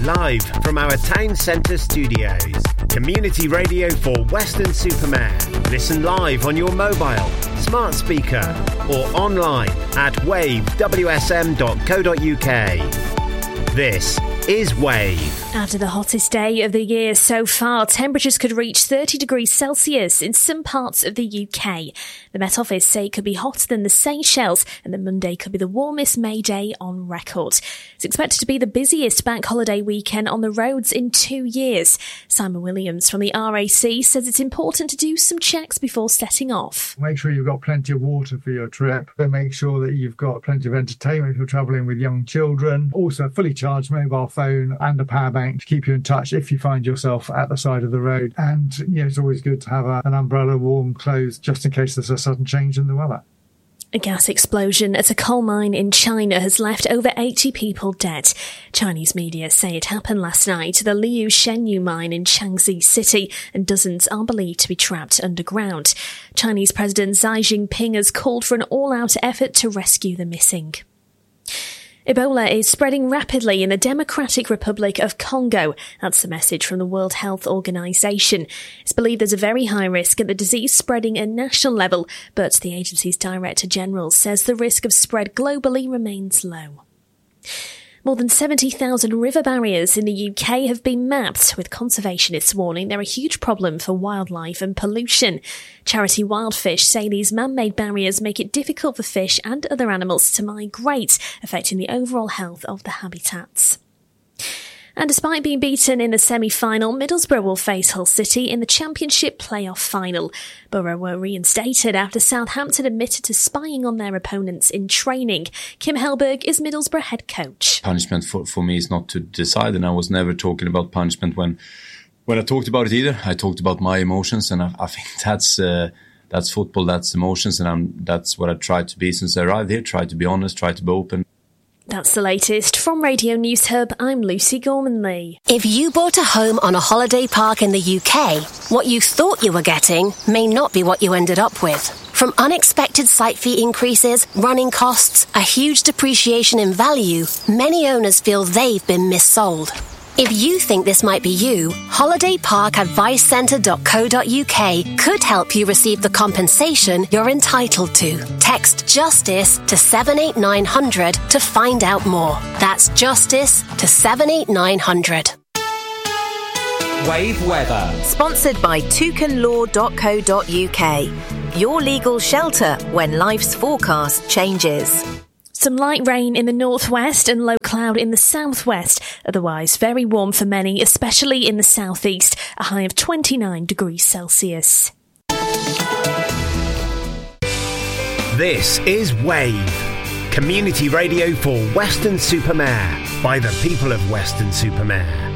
Live from our town centre studios. Community radio for Weston-super-Mare. Listen live on your mobile, smart speaker or online at wavewsm.co.uk. This is Wave. After the hottest day of the year so far, temperatures could reach 30 degrees Celsius in some parts of the UK. The Met Office say it could be hotter than the Seychelles, and that Monday could be the warmest May day on record. It's expected to be the busiest bank holiday weekend on the roads in 2 years. Simon Williams from the RAC says it's important to do some checks before setting off. Make sure you've got plenty of water for your trip, and make sure that you've got plenty of entertainment if you're travelling with young children. Also a fully charged mobile phone and a power bank to keep you in touch if you find yourself at the side of the road. And it's always good to have an umbrella, warm clothes, just in case there's a sudden change in the weather. A gas explosion at a coal mine in China has left over 80 people dead. Chinese media say it happened last night at the Liu Shenyu mine in Shaanxi City, and dozens are believed to be trapped underground. Chinese President Xi Jinping has called for an all-out effort to rescue the missing. Ebola is spreading rapidly in the Democratic Republic of Congo. That's the message from the World Health Organization. It's believed there's a very high risk of the disease spreading at national level, but the agency's Director General says the risk of spread globally remains low. More than 70,000 river barriers in the UK have been mapped, with conservationists warning they're a huge problem for wildlife and pollution. Charity Wildfish say these man-made barriers make it difficult for fish and other animals to migrate, affecting the overall health of the habitats. And despite being beaten in the semi-final, Middlesbrough will face Hull City in the Championship playoff final. Borough were reinstated after Southampton admitted to spying on their opponents in training. Kim Hellberg is Middlesbrough head coach. Punishment for me is not to decide, and I was never talking about punishment when I talked about it either. I talked about my emotions, and I think that's football, that's emotions, and that's what I tried to be since I arrived here. Try to be honest, try to be open. That's the latest. From Radio News Hub, I'm Lucy Gormanley. If you bought a home on a holiday park in the UK, what you thought you were getting may not be what you ended up with. From unexpected site fee increases, running costs, a huge depreciation in value, many owners feel they've been missold. If you think this might be you, holidayparkadvicecentre.co.uk could help you receive the compensation you're entitled to. Text JUSTICE to 78900 to find out more. That's JUSTICE to 78900. Wave weather. Sponsored by toucanlaw.co.uk. Your legal shelter when life's forecast changes. Some light rain in the northwest and low cloud in the southwest. Otherwise, very warm for many, especially in the southeast. A high of 29 degrees Celsius. This is Wave. Community radio for Weston-super-Mare by the people of Weston-super-Mare.